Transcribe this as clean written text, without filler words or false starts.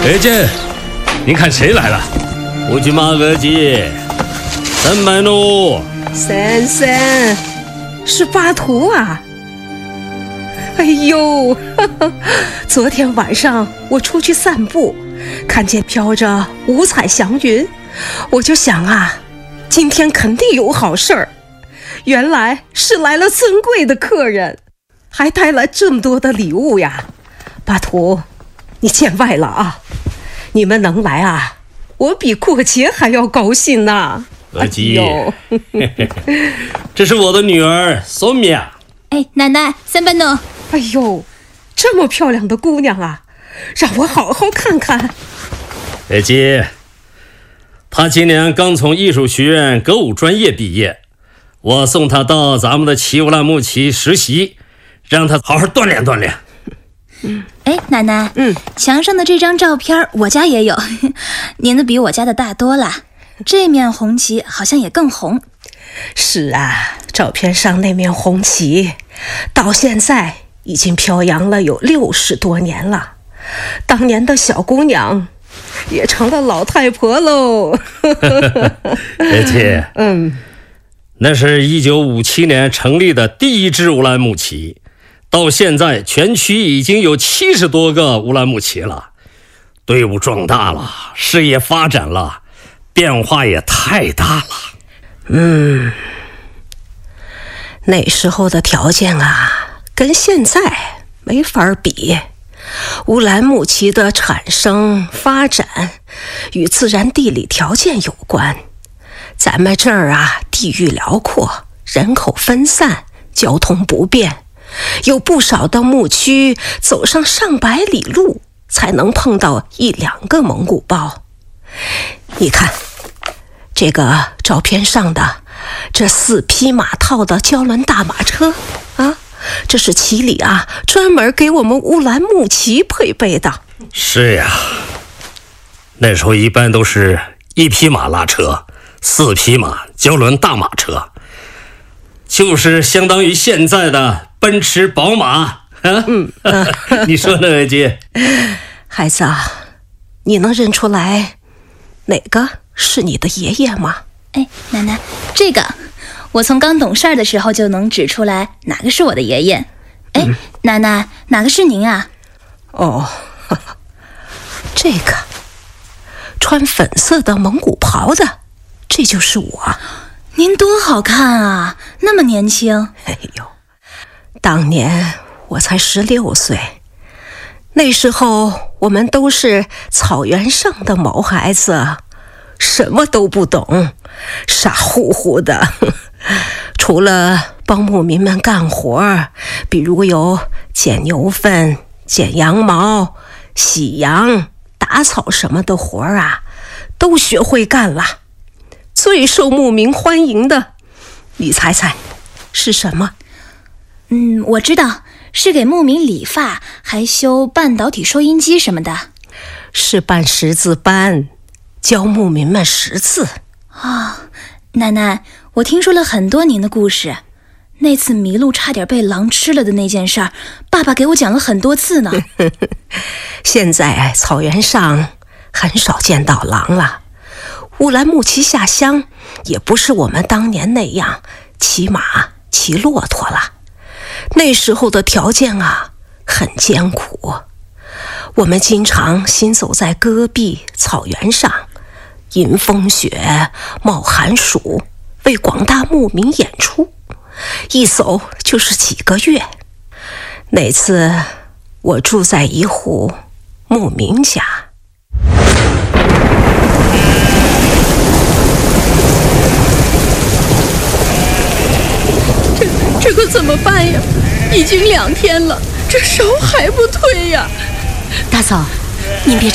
二姐，您看谁来了？ 我去骂二姐，300喽。 婶婶，是巴图啊！哎呦，昨天晚上我出去散步，看见飘着五彩祥云，我就想啊，今天肯定有好事儿。原来是来了尊贵的客人，还带了这么多的礼物呀！巴图，你见外了啊！你们能来啊，我比过节还要高兴呢。 二姐，这是我的女儿索米娅。 哎，奶奶，300喽。 哎呦，这么漂亮的姑娘啊，让我好好看看。 二姐，她今年刚从艺术学院歌舞专业毕业，我送她到咱们的奇乌兰木齐实习，让她好好锻炼锻炼。 哎，奶奶，墙上的这张照片我家也有，您的比我家的大多了。这面红旗好像也更红。 是啊，照片上那面红旗到现在已经飘扬了有60多年了，当年的小姑娘也成了老太婆喽。 而且那是1957年成立的第一支乌兰牧骑，到现在全区已经有70多个乌兰牧骑了，队伍壮大了，事业发展了，变化也太大了。 那时候的条件啊，跟现在没法比。乌兰牧骑的产生发展与自然地理条件有关。咱们这儿啊，地域辽阔，人口分散，交通不便，有不少的牧区走上上百里路才能碰到1、2个蒙古包。你看这个照片上的这4匹马套的胶轮大马车啊，这是骑里啊专门给我们乌兰牧骑配备的。 是呀，那时候一般都是1匹马拉车，4匹马胶轮大马车，就是相当于现在的奔驰宝马啊。你说呢，二姐？ 孩子啊，你能认出来哪个是你的爷爷吗？ 哎，奶奶，这个我从刚懂事儿的时候就能指出来哪个是我的爷爷。哎，奶奶，哪个是您啊？ 哦，这个穿粉色的蒙古袍的，这就是我。 您多好看啊，那么年轻。 哎呦，当年我才16岁，那时候我们都是草原上的毛孩子，什么都不懂，傻乎乎的。除了帮牧民们干活，比如有捡牛粪、剪羊毛、洗羊、打草什么的活啊，都学会干了。最受牧民欢迎的，你猜猜是什么？ 我知道，是给牧民理发，还修半导体收音机什么的。 是办识字班，教牧民们识字。 奶奶，我听说了很多您的故事。那次麋鹿差点被狼吃了的那件事儿，爸爸给我讲了很多次呢。 现在草原上很少见到狼了，乌兰牧骑下乡也不是我们当年那样骑马骑骆驼了。那时候的条件啊很艰苦，我们经常行走在戈壁草原上，迎风雪冒寒暑，为广大牧民演出，一走就是几个月。那次我住在一户牧民家， 这可怎么办呀？已经2天了，这烧还不退呀！ 大嫂，您别